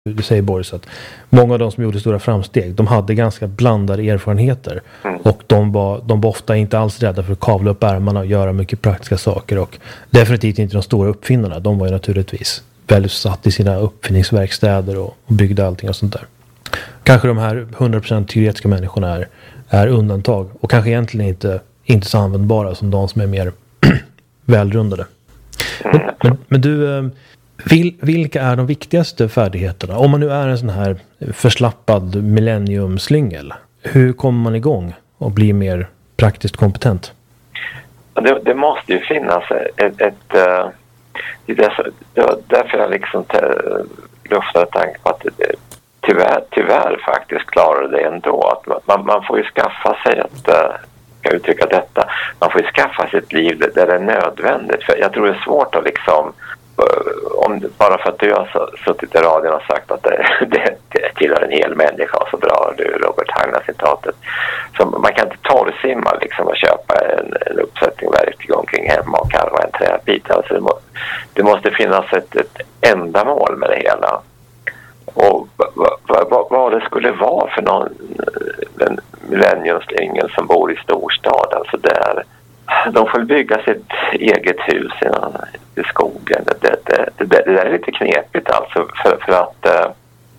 Du säger Boris att många av de som gjorde stora framsteg, de hade ganska blandade erfarenheter. Och de var ofta inte alls rädda för att kavla upp ärmarna och göra mycket praktiska saker. Och definitivt inte de stora uppfinnarna. De var ju naturligtvis väldigt satt i sina uppfinningsverkstäder och byggde allting och sånt där. Kanske de här 100% teoretiska människorna är undantag. Och kanske egentligen inte så användbara som de som är mer välrundade. Men du... Vilka är de viktigaste färdigheterna? Om man nu är en sån här förslappad millenniumslyngel, hur kommer man igång och blir mer praktiskt kompetent? Det måste ju finnas det var därför jag liksom luftade tanken på att tyvärr faktiskt klarar det ändå. Att man får ju skaffa sig jag uttrycka detta, man får ju skaffa sig ett liv där det är nödvändigt. För jag tror det är svårt att liksom bara för att du har suttit i radion och sagt att det tillhör en hel människa och så drar du Robert Hagner-citatet. Så man kan inte torrsimma liksom och köpa en uppsättning verktyg omkring hemma och karva en träbit. Alltså det måste finnas ett ändamål med det hela. Och vad det skulle vara för någon millenniumslyngel som bor i storstad, alltså där de får bygga sitt eget hus i skogen. Det där är lite knepigt alltså för att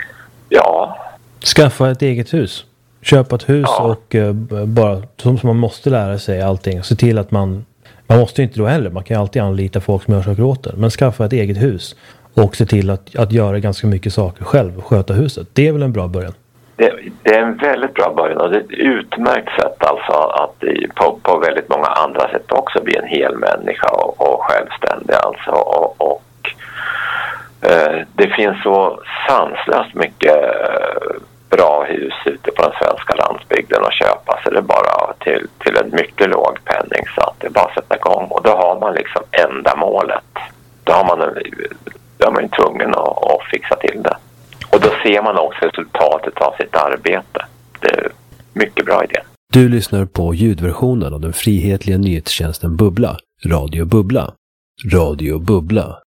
skaffa ett eget hus. Köpa ett hus och bara som man måste lära sig allting. Se till att man måste inte då heller. Man kan ju alltid anlita folk som gör saker åt det. Men skaffa ett eget hus och se till att göra ganska mycket saker själv och sköta huset. Det är väl en bra början? Det är en väldigt bra början och det är ett utmärkt sätt alltså att på väldigt många andra sätt också bli en hel människa och självständig alltså och det finns så sanslöst mycket bra hus ute på den svenska landsbygden att köpa, så det är bara till en mycket låg penning, så att det är bara att sätta igång och då har man liksom ändamålet. Då är man ju tvungen att fixa till det. Och då ser man också resultatet av sitt arbete. Det är mycket bra idé. Du lyssnar på ljudversionen av den frihetliga nyhetstjänsten Bubbla. Radio Bubbla. Radio Bubbla.